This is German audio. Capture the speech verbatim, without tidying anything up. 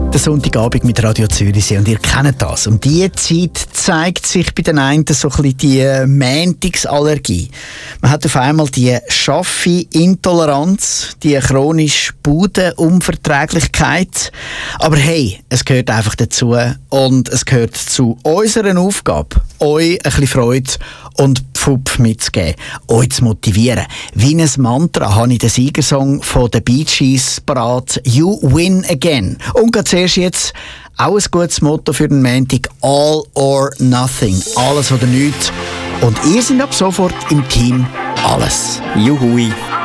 Der Sonntagabend mit Radio Zürichsee und ihr kennt das. Um diese Zeit zeigt sich bei den einen so ein bisschen die Mäntigsallergie. Man hat auf einmal die schaffe Intoleranz, die chronische Bodenunverträglichkeit. Aber hey, es gehört einfach dazu und es gehört zu unserer Aufgabe, euch ein bisschen Freude und Pfupf mitzugeben, euch zu motivieren. Wie ein Mantra habe ich den Siegersong von den Bee Gees parat, «You win again». Und ganz zuerst jetzt auch ein gutes Motto für den Montag, «All or nothing», alles oder nichts. Und ihr seid ab sofort im Team «Alles». Juhui.